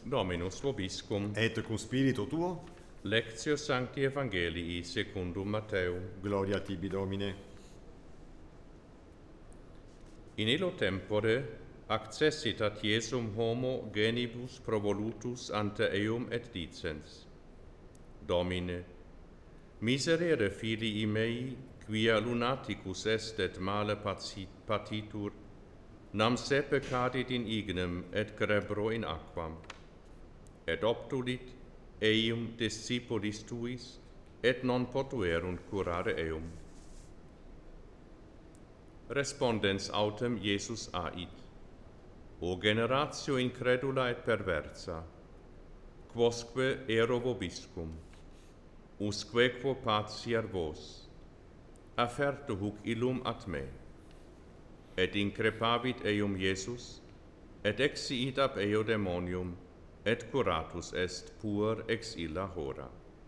Dominus vobiscum. Et cum spiritu tuo, Lectio Sancti Evangelii secundum Matteum. gloria tibi Domine. In illo tempore accessit ad Iesum homo genibus provolutus ante eum et dicens: Domine, miserere filii mei, quia lunaticus est et male patitur, nam se peccadit in ignem et cerebro in aquam, et obtulit eum discipulis tuis, et non potuerunt curare eum. Respondens autem Iesus ait: O generatio incredula et perversa, quosque ero vobiscum, usque quo patiar vos, affertu huc illum ad me. Et increpavit eum Iesus, et exiit ab eo demonium, et curatus est puer ex illa hora.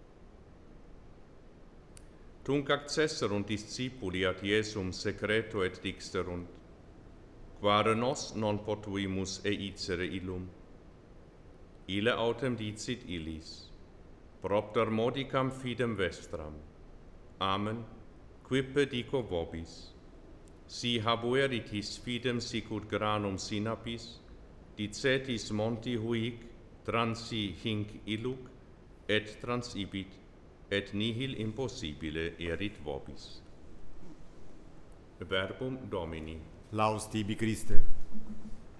Tunc accesserunt discipuli ad Iesum secreto et dixerunt: Quare nos non potuimus eicere illum? Ille autem dicit illis: Propter modicam fidem vestram. Amen, quippe dico vobis: si habueritis fidem sicut granum sinapis, dicetis monti huic, transi hinc illuc, et transibit, et nihil impossibile erit vobis. Verbum Domini. Laus tibi Christe.